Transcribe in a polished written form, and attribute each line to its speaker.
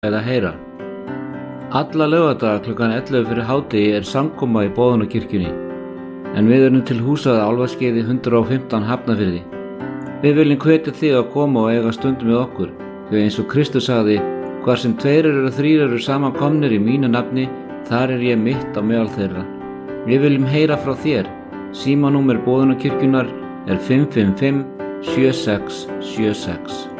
Speaker 1: eða heyra. Alla laugardaga klukkan 11 fyrir hádegi samkoma í Boðunarkirkjunni, en við erum til húsað á Álfaskeiði 115 Hafnarfirði. Við viljum hvetja þig að koma og eiga stund með okkur, því eins og Kristur sagði, hvar sem 2 eða 3 eru saman komnir í mínu nafni, þar ég mitt á meðal þeirra. Við viljum heyra frá þér. Símanúmer Boðunarkirkjunnar 555 7676.